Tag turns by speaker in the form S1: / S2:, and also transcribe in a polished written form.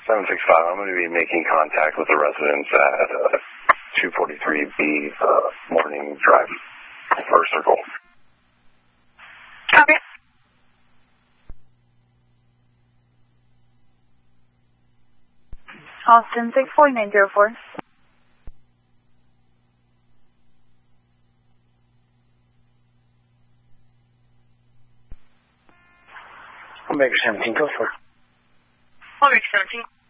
S1: 765, I'm going to be making contact with the residents at 243B Morning Drive, First Circle.
S2: Okay.
S3: Austin 64904.
S4: Omega 17, go for it.
S2: Omega 17.